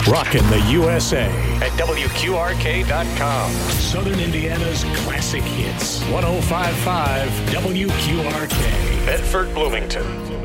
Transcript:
Rockin' the USA at WQRK.com. Southern Indiana's classic hits. 105.5 WQRK. Bedford, Bloomington.